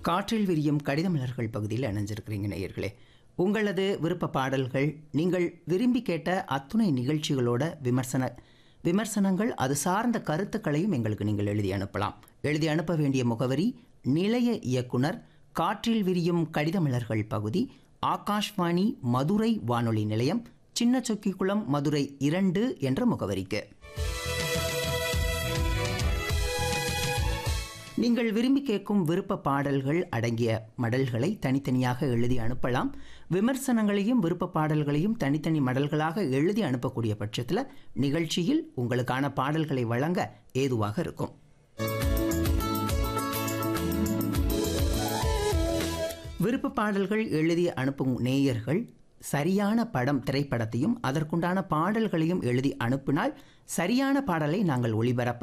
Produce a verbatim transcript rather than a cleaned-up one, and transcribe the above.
காற்றில் விரியும் கடிதமலர்கள் பகுதியில் இணைஞ்சிருக்கிறீங்க நேயர்களே. உங்களது விருப்ப பாடல்கள், நீங்கள் விரும்பி கேட்ட அத்துணை நிகழ்ச்சிகளோட விமர்சன விமர்சனங்கள், அது சார்ந்த கருத்துக்களையும் எங்களுக்கு நீங்கள் எழுதி அனுப்பலாம். எழுதி அனுப்ப வேண்டிய முகவரி: நிலைய இயக்குனர், காற்றில் விரியும் கடிதமலர்கள் பகுதி, ஆகாஷ்வாணி மதுரை வானொலி நிலையம், சின்ன சொக்கிக்குளம், மதுரை இரண்டு என்ற முகவரிக்கு. நீங்கள் விரும்பி கேட்கும் விருப்ப பாடல்கள் அடங்கிய மடல்களை தனித்தனியாக எழுதி அனுப்பலாம். விமர்சனங்களையும் விருப்ப பாடல்களையும் தனித்தனி மடல்களாக எழுதி அனுப்பக்கூடிய பட்சத்தில் நிகழ்ச்சியில் உங்களுக்கான பாடல்களை வழங்க ஏதுவாக இருக்கும். விருப்ப பாடல்கள் எழுதி அனுப்பும் நேயர்கள் சரியான படம், திரைப்படத்தையும் அதற்குண்டான பாடல்களையும் எழுதி அனுப்பினால் சரியான பாடலை நாங்கள் ஒளிபரப்ப